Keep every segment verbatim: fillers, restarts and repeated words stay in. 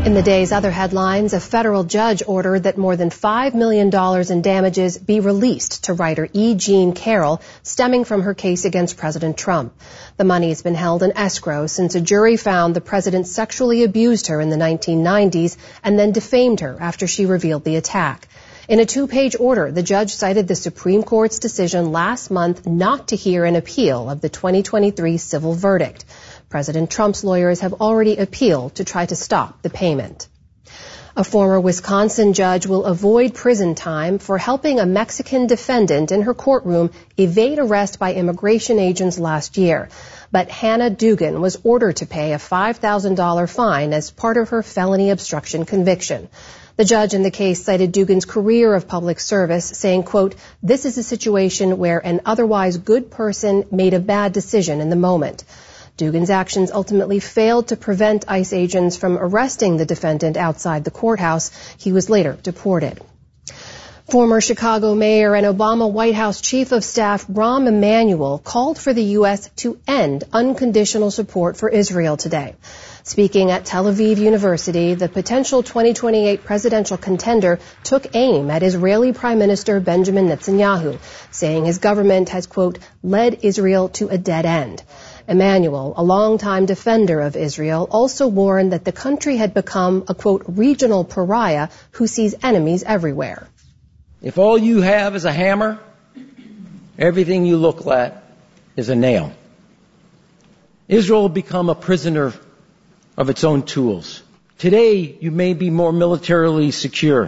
In the day's other headlines, a federal judge ordered that more than five million dollars in damages be released to writer E. Jean Carroll, stemming from her case against President Trump. The money has been held in escrow since a jury found the president sexually abused her in the nineteen nineties and then defamed her after she revealed the attack. In a two-page order, the judge cited the Supreme Court's decision last month not to hear an appeal of the twenty twenty-three civil verdict. President Trump's lawyers have already appealed to try to stop the payment. A former Wisconsin judge will avoid prison time for helping a Mexican defendant in her courtroom evade arrest by immigration agents last year. But Hannah Dugan was ordered to pay a five thousand dollars fine as part of her felony obstruction conviction. The judge in the case cited Dugan's career of public service, saying, quote, "This is a situation where an otherwise good person made a bad decision in the moment." Dugan's actions ultimately failed to prevent ICE agents from arresting the defendant outside the courthouse. He was later deported. Former Chicago mayor and Obama White House chief of staff Rahm Emanuel called for the U S to end unconditional support for Israel today. Speaking at Tel Aviv University, the potential twenty twenty-eight presidential contender took aim at Israeli Prime Minister Benjamin Netanyahu, saying his government has, quote, led Israel to a dead end. Emanuel, a longtime defender of Israel, also warned that the country had become a, quote, regional pariah who sees enemies everywhere. If all you have is a hammer, everything you look at is a nail. Israel will become a prisoner of its own tools. Today, you may be more militarily secure.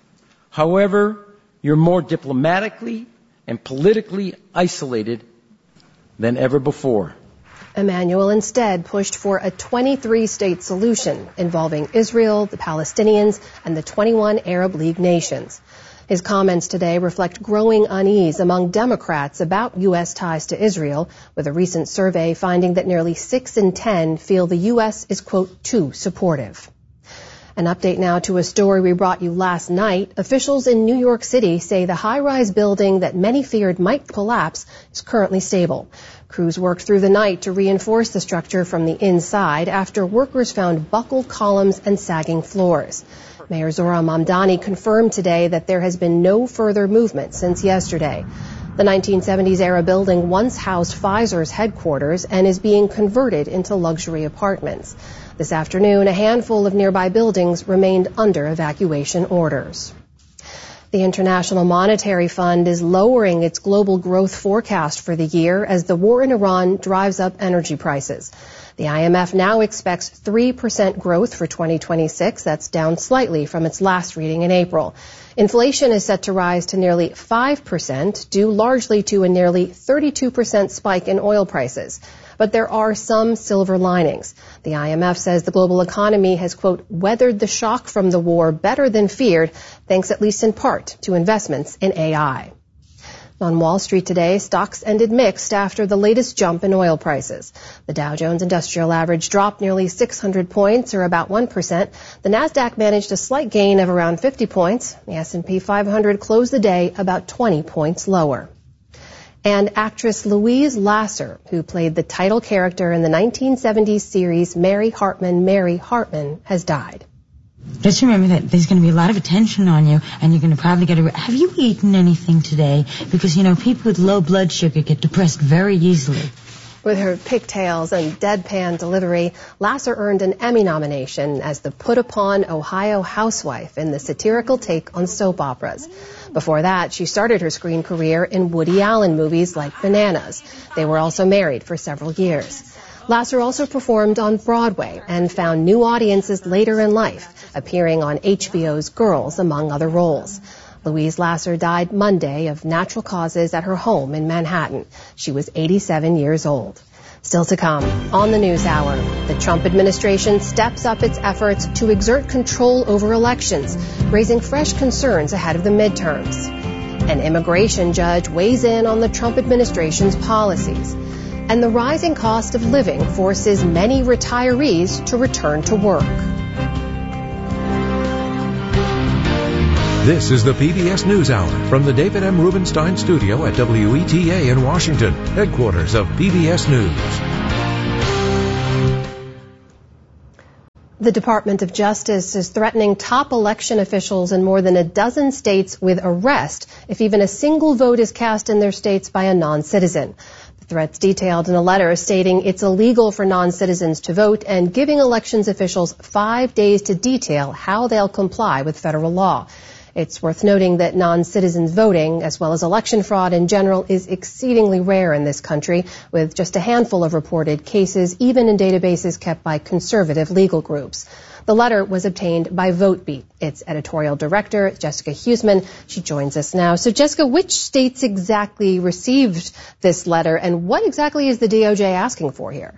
However, you're more diplomatically and politically isolated than ever before. Emanuel instead pushed for a twenty-three state solution involving Israel, the Palestinians, and the twenty-one Arab League nations. His comments today reflect growing unease among Democrats about U S ties to Israel, with a recent survey finding that nearly six in ten feel the U S is, quote, too supportive. An update now to a story we brought you last night. Officials in New York City say the high-rise building that many feared might collapse is currently stable. Crews worked through the night to reinforce the structure from the inside after workers found buckled columns and sagging floors. Mayor Zohran Mamdani confirmed today that there has been no further movement since yesterday. The nineteen seventies-era building once housed Pfizer's headquarters and is being converted into luxury apartments. This afternoon, a handful of nearby buildings remained under evacuation orders. The International Monetary Fund is lowering its global growth forecast for the year as the war in Iran drives up energy prices. The I M F now expects three percent growth for twenty twenty-six. That's down slightly from its last reading in April. Inflation is set to rise to nearly five percent, due largely to a nearly thirty-two percent spike in oil prices. But there are some silver linings. The I M F says the global economy has, quote, weathered the shock from the war better than feared, thanks at least in part to investments in A I. On Wall Street today, stocks ended mixed after the latest jump in oil prices. The Dow Jones Industrial Average dropped nearly six hundred points, or about one percent. The Nasdaq managed a slight gain of around fifty points. The S and P five hundred closed the day about twenty points lower. And actress Louise Lasser, who played the title character in the nineteen seventies series Mary Hartman, Mary Hartman, has died. Just remember that there's going to be a lot of attention on you, and you're going to probably get a... Have you eaten anything today? Because, you know, people with low blood sugar get depressed very easily. With her pigtails and deadpan delivery, Lasser earned an Emmy nomination as the put-upon Ohio housewife in the satirical take on soap operas. Before that, she started her screen career in Woody Allen movies like Bananas. They were also married for several years. Lasser also performed on Broadway and found new audiences later in life, appearing on H B O's Girls, among other roles. Louise Lasser died Monday of natural causes at her home in Manhattan. She was eighty-seven years old. Still to come, on the News Hour, the Trump administration steps up its efforts to exert control over elections, raising fresh concerns ahead of the midterms. An immigration judge weighs in on the Trump administration's policies. And the rising cost of living forces many retirees to return to work. This is the P B S NewsHour from the David M. Rubenstein studio at W E T A in Washington, headquarters of P B S News. The Department of Justice is threatening top election officials in more than a dozen states with arrest if even a single vote is cast in their states by a non-citizen. The threats detailed in a letter stating it's illegal for non-citizens to vote and giving elections officials five days to detail how they'll comply with federal law. It's worth noting that non-citizens voting, as well as election fraud in general, is exceedingly rare in this country, with just a handful of reported cases, even in databases kept by conservative legal groups. The letter was obtained by VoteBeat. Its editorial director, Jessica Huseman, she joins us now. So, Jessica, which states exactly received this letter, and what exactly is the D O J asking for here?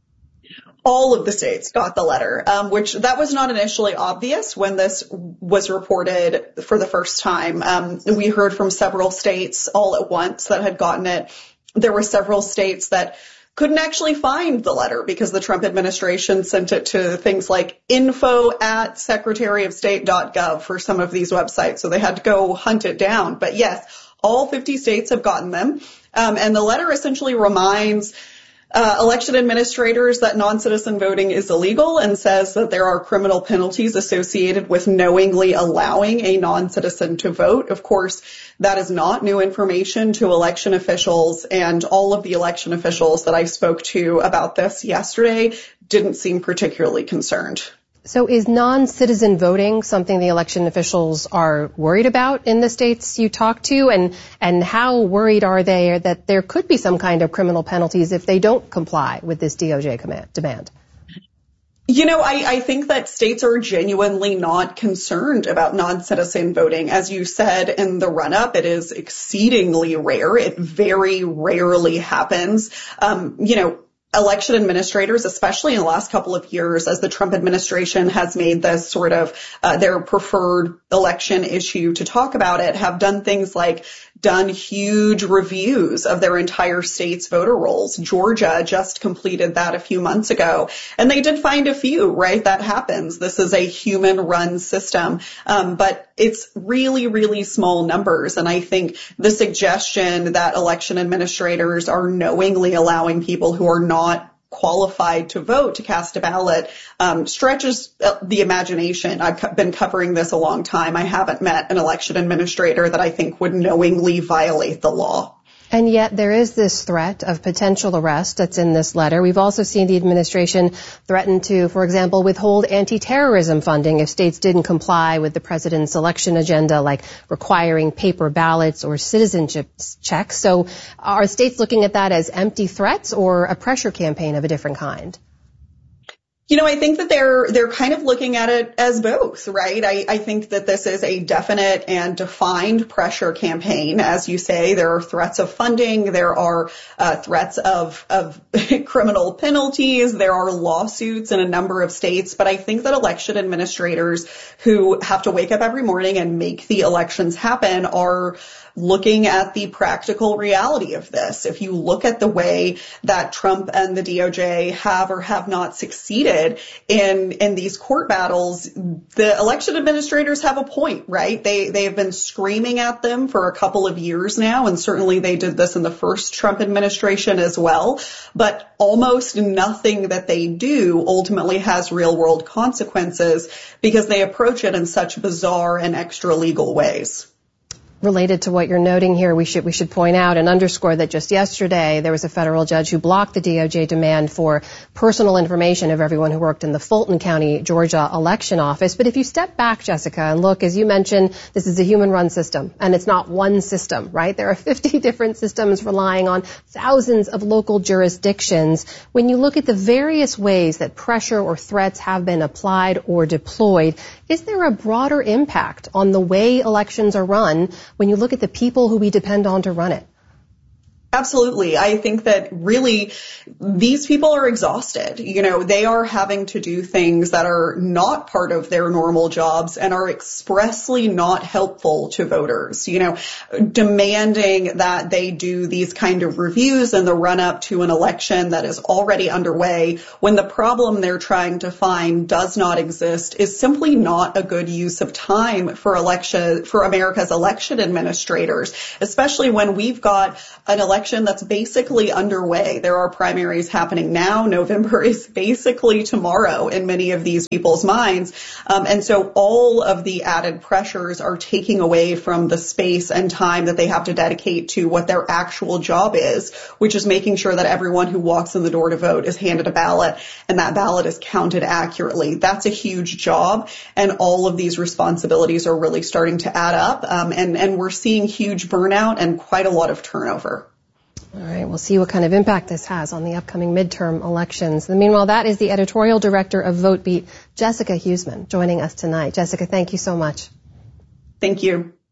All of the states got the letter, um, which that was not initially obvious when this was reported for the first time. Um, we heard from several states all at once that had gotten it. There were several states that couldn't actually find the letter because the Trump administration sent it to things like info at secretary of state dot gov for some of these websites. So they had to go hunt it down. But yes, all fifty states have gotten them. Um, and the letter essentially reminds Uh, election administrators that non-citizen voting is illegal and says that there are criminal penalties associated with knowingly allowing a non-citizen to vote. Of course, that is not new information to election officials, and all of the election officials that I spoke to about this yesterday didn't seem particularly concerned. So is non-citizen voting something the election officials are worried about in the states you talked to? And, and how worried are they that there could be some kind of criminal penalties if they don't comply with this D O J command, demand? You know, I, I think that states are genuinely not concerned about non-citizen voting. As you said in the run-up, it is exceedingly rare. It very rarely happens. Um, you know, election administrators, especially in the last couple of years, as the Trump administration has made this sort of uh, their preferred election issue to talk about it, have done things like done huge reviews of their entire state's voter rolls. Georgia just completed that a few months ago, and they did find a few, right? That happens. This is a human-run system, um, but it's really, really small numbers. And I think the suggestion that election administrators are knowingly allowing people who are not qualified to vote to cast a ballot um, stretches the imagination. I've co- been covering this a long time. I haven't met an election administrator that I think would knowingly violate the law. And yet there is this threat of potential arrest that's in this letter. We've also seen the administration threaten to, for example, withhold anti-terrorism funding if states didn't comply with the president's election agenda, like requiring paper ballots or citizenship checks. So are states looking at that as empty threats or a pressure campaign of a different kind? You know, I think that they're they're kind of looking at it as both, right? I, I think that this is a definite and defined pressure campaign. As you say, there are threats of funding, there are uh, threats of, of criminal penalties, there are lawsuits in a number of states. But I think that election administrators who have to wake up every morning and make the elections happen are looking at the practical reality of this. If you look at the way that Trump and the D O J have or have not succeeded in, in these court battles, the election administrators have a point, right? They, they have been screaming at them for a couple of years now, and certainly they did this in the first Trump administration as well. But almost nothing that they do ultimately has real world consequences because they approach it in such bizarre and extra legal ways. Related to what you're noting here, we should we should point out and underscore that just yesterday there was a federal judge who blocked the D O J demand for personal information of everyone who worked in the Fulton County, Georgia election office. But if you step back, Jessica, and look, as you mentioned, this is a human-run system, and it's not one system, right? There are fifty different systems relying on thousands of local jurisdictions. When you look at the various ways that pressure or threats have been applied or deployed, is there a broader impact on the way elections are run when you look at the people who we depend on to run it? Absolutely. I think that really these people are exhausted. You know, they are having to do things that are not part of their normal jobs and are expressly not helpful to voters. You know, demanding that they do these kind of reviews in the run up to an election that is already underway when the problem they're trying to find does not exist is simply not a good use of time for election, for America's election administrators, especially when we've got an election election that's basically underway. There are primaries happening now. November is basically tomorrow in many of these people's minds. Um, and so all of the added pressures are taking away from the space and time that they have to dedicate to what their actual job is, which is making sure that everyone who walks in the door to vote is handed a ballot and that ballot is counted accurately. That's a huge job, and all of these responsibilities are really starting to add up, um, and, and we're seeing huge burnout and quite a lot of turnover. All right, we'll see what kind of impact this has on the upcoming midterm elections. And meanwhile, that is the editorial director of VoteBeat, Jessica Huseman, joining us tonight. Jessica, thank you so much. Thank you.